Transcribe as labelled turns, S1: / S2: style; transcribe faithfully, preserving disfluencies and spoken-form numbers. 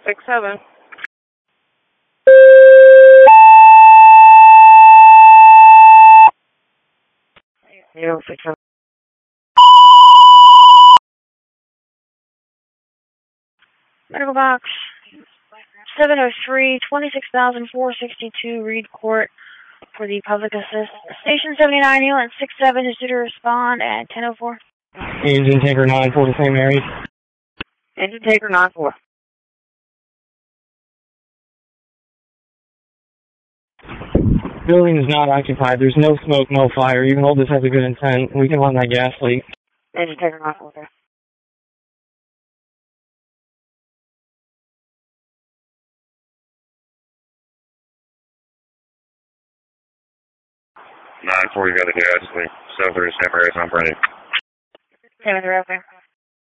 S1: six seven. Zero six seven. Medical box seven oh three, twenty-six thousand four sixty-two, Reed Court for the public assist. Station seventy-nine, Healing six seven is due to respond at ten oh four.
S2: Engine tanker nine four to Saint Mary's.
S1: Engine tanker nine four.
S2: Building is not occupied. There's no smoke, no fire. You can hold this has a good intent. We can run that gas leak.
S1: Engine tanker nine four. Okay.
S3: nine four, you got a gas leak. seven thirty Saint Mary's, I'm ready.
S1: seven three, okay.